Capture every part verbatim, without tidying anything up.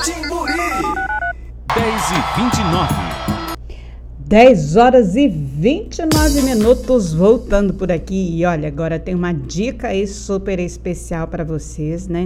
Timburi. dez e vinte e nove. dez horas e vinte e nove minutos, voltando por aqui. E olha, agora tem uma dica aí super especial para vocês, né?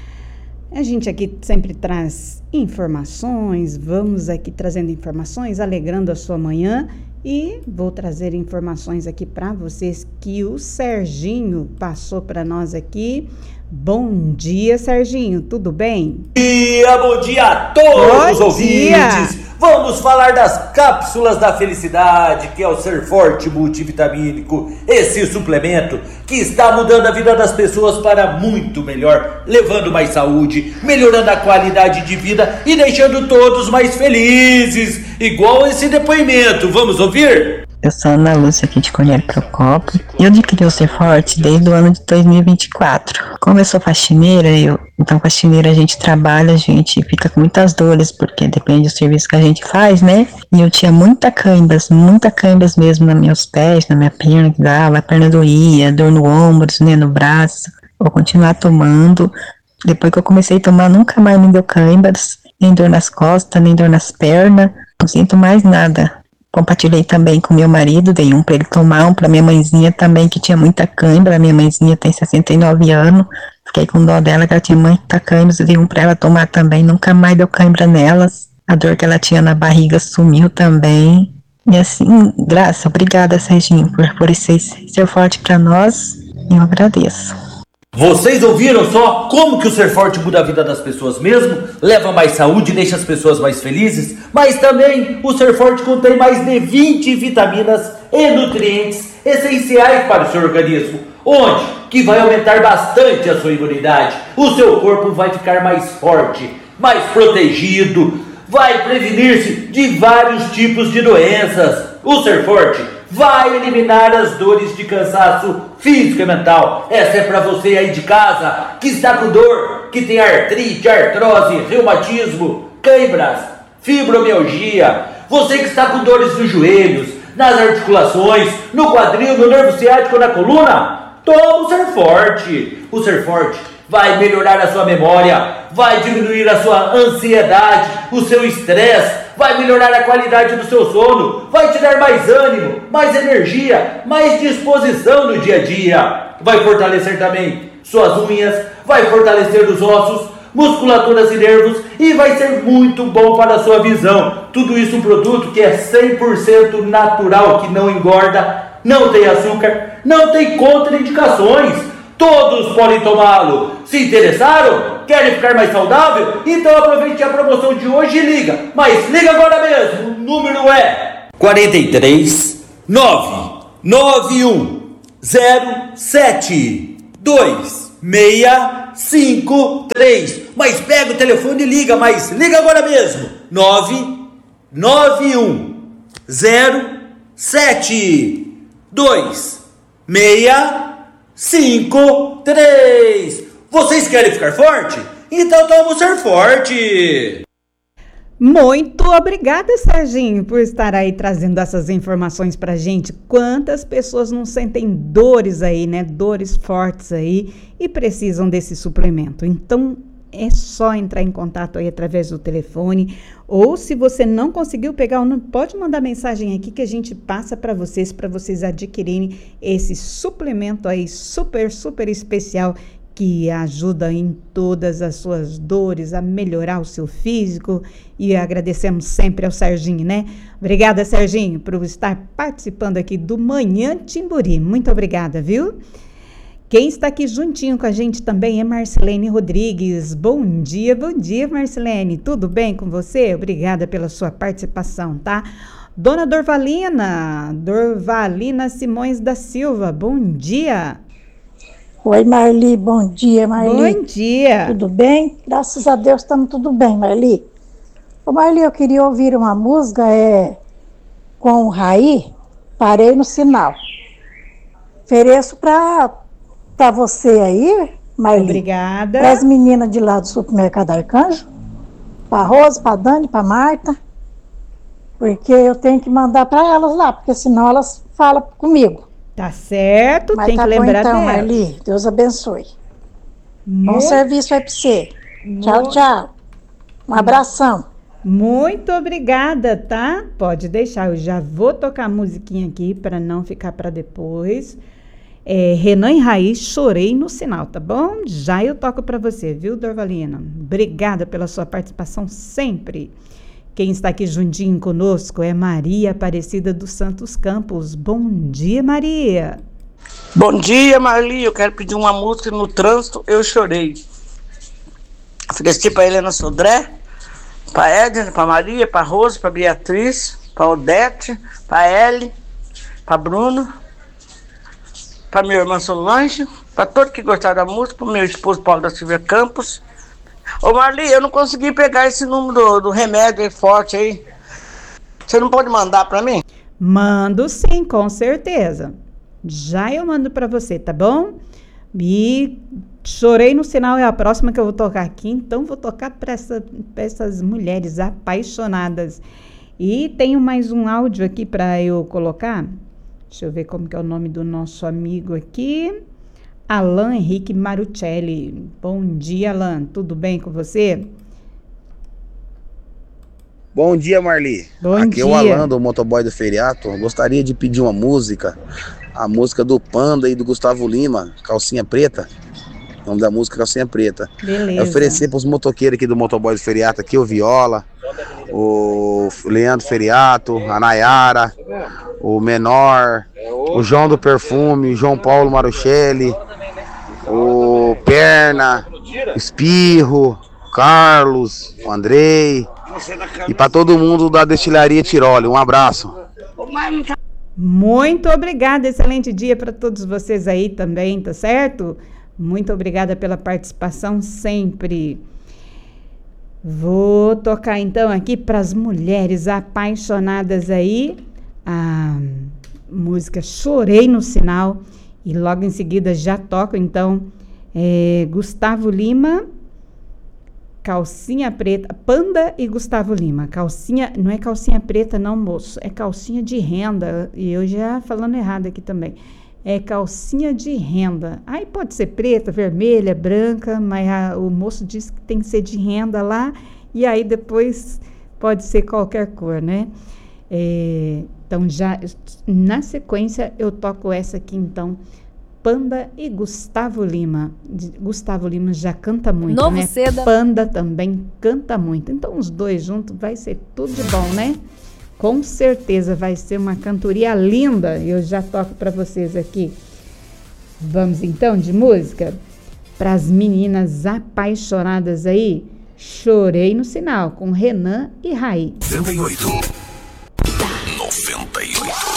A gente aqui sempre traz informações, vamos aqui trazendo informações, alegrando a sua manhã. E vou trazer informações aqui para vocês que o Serginho passou para nós aqui. Bom dia, Serginho, tudo bem? Bom dia, bom dia a todos Bom os dia. ouvintes. Vamos falar das cápsulas da felicidade, que é o Ser Forte multivitamínico, esse suplemento que está mudando a vida das pessoas para muito melhor, levando mais saúde, melhorando a qualidade de vida e deixando todos mais felizes, igual esse depoimento. Vamos ouvir? Eu sou Ana Lúcia aqui de Colher Procópio e eu adquiri o Ser Forte desde o ano de dois mil e vinte e quatro. Como eu sou faxineira, eu, então faxineira a gente trabalha, a gente fica com muitas dores, porque depende do serviço que a gente faz, né? E eu tinha muita cãibras, muita cãibras mesmo nos meus pés, na minha perna que dava, a perna doía, dor no ombro, né, no braço. Vou continuar tomando. Depois que eu comecei a tomar, nunca mais me deu cãibras, nem dor nas costas, nem dor nas pernas, não sinto mais nada. Compartilhei também com meu marido, dei um para ele tomar, um para minha mãezinha também, que tinha muita cãibra. Minha mãezinha tem sessenta e nove anos, fiquei com dó dela, que ela tinha muita cãibra, dei um para ela tomar também, nunca mais deu cãibra nelas. A dor que ela tinha na barriga sumiu também. E assim, graça, obrigada, Serginho, por, por ser, ser forte para nós, e eu agradeço. Vocês ouviram só como que o Ser Forte muda a vida das pessoas mesmo? Leva mais saúde, deixa as pessoas mais felizes? Mas também o Ser Forte contém mais de vinte vitaminas e nutrientes essenciais para o seu organismo, onde que vai aumentar bastante a sua imunidade. O seu corpo vai ficar mais forte, mais protegido, vai prevenir-se de vários tipos de doenças. O Ser Forte vai eliminar as dores de cansaço físico e mental. Essa é para você aí de casa que está com dor, que tem artrite, artrose, reumatismo, cãibras, fibromialgia. Você que está com dores nos joelhos, nas articulações, no quadril, no nervo ciático, na coluna. Toma o Ser Forte. O Ser Forte vai melhorar a sua memória, vai diminuir a sua ansiedade, o seu estresse, vai melhorar a qualidade do seu sono, vai te dar mais ânimo, mais energia, mais disposição no dia a dia. Vai fortalecer também suas unhas, vai fortalecer os ossos, musculaturas e nervos e vai ser muito bom para a sua visão. Tudo isso um produto que é cem por cento natural, que não engorda, não tem açúcar, não tem contraindicações. Todos podem tomá-lo. Se interessaram? Querem ficar mais saudável? Então aproveite a promoção de hoje e liga. Mas liga agora mesmo. O número é quarenta e três, nove nove um zero sete dois seis cinco três. Mas pega o telefone e liga. Mas liga agora mesmo. nove nove um zero sete dois seis cinco, três. Vocês querem ficar forte? Então toma o Ser Forte. Muito obrigada, Serginho, por estar aí trazendo essas informações pra gente. Quantas pessoas não sentem dores aí, né? Dores fortes aí e precisam desse suplemento. Então, é só entrar em contato aí através do telefone, ou se você não conseguiu pegar, pode mandar mensagem aqui que a gente passa para vocês, para vocês adquirirem esse suplemento aí super, super especial que ajuda em todas as suas dores, a melhorar o seu físico. E agradecemos sempre ao Serginho, né? Obrigada, Serginho, por estar participando aqui do Manhã Timburi. Muito obrigada, viu? Quem está aqui juntinho com a gente também é Marcelene Rodrigues. Bom dia, bom dia, Marcelene. Tudo bem com você? Obrigada pela sua participação, tá? Dona Dorvalina, Dorvalina Simões da Silva, bom dia. Oi, Marli, bom dia, Marli. Bom dia. Tudo bem? Graças a Deus estamos tudo bem, Marli. Ô, Marli, eu queria ouvir uma música é, com o Raí, Parei no Sinal. Ofereço para... Para você aí, Marli. Obrigada. Para as meninas de lá do Supermercado Arcanjo. Para a Rosa, para a Dani, para a Marta. Porque eu tenho que mandar para elas lá, porque senão elas falam comigo. Tá certo, mas tem tá que bom lembrar então, delas. Marli. Deus abençoe. Muito, bom serviço aí para você. muito, tchau, tchau. Um abração. Muito obrigada, tá? Pode deixar, eu já vou tocar a musiquinha aqui para não ficar para depois. É, Renan e Raí, Chorei no Sinal, tá bom? Já eu toco para você, viu, Dorvalina? Obrigada pela sua participação sempre. Quem está aqui juntinho conosco é Maria Aparecida dos Santos Campos. Bom dia, Maria. Bom dia, Marli. Eu quero pedir uma música no trânsito, Eu Chorei. Ofereci para Helena Sodré, para Edna, para Maria, para Rose, para Beatriz, para Odete, para Ellie, para Bruno, para minha irmã Solange, para todos que gostaram da música, para o meu esposo Paulo da Silvia Campos. Ô Marli, eu não consegui pegar esse número do, do remédio aí forte aí. Você não pode mandar para mim? Mando sim, com certeza. Já eu mando para você, tá bom? E Chorei no Sinal é a próxima que eu vou tocar aqui, então vou tocar para essa, essas mulheres apaixonadas. E tenho mais um áudio aqui para eu colocar. Deixa eu ver como que é o nome do nosso amigo aqui. Alan Henrique Maruccelli. Bom dia, Alan. Tudo bem com você? Bom dia, Marli. Bom Aqui dia. é o Alan, do Motoboy do Feriato. Gostaria de pedir uma música, a música do Panda e do Gustavo Lima, Calcinha Preta. O nome da música é Calcinha Preta. Beleza. É oferecer para os motoqueiros aqui do Motoboy do Feriato, aqui o Viola, o Leandro Feriato, a Nayara, o Menor, o João do Perfume, o João Paulo Maruccelli, o Perna, Espirro, Carlos, o Andrei e para todo mundo da Destilaria Tiroli. Um abraço. Muito obrigada, excelente dia para todos vocês aí também, tá certo? Muito obrigada pela participação sempre. Vou tocar então aqui para as mulheres apaixonadas aí a música Chorei no Sinal e logo em seguida já toco então é, Gustavo Lima, Calcinha Preta, Panda e Gustavo Lima. Calcinha, não é calcinha preta não, moço, é calcinha de renda. E eu já falando errado aqui também. É calcinha de renda. Aí pode ser preta, vermelha, branca, mas a, o moço disse que tem que ser de renda lá, e aí depois pode ser qualquer cor, né? É, então, já na sequência, eu toco essa aqui, então, Panda e Gustavo Lima. Gustavo Lima já canta muito, Novo né? Seda. Panda também canta muito. Então, os dois juntos vai ser tudo de bom, né? Com certeza vai ser uma cantoria linda. Eu já toco para vocês aqui. Vamos então de música? Para as meninas apaixonadas aí, Chorei no Sinal, com Renan e Raí. noventa e oito. noventa e oito.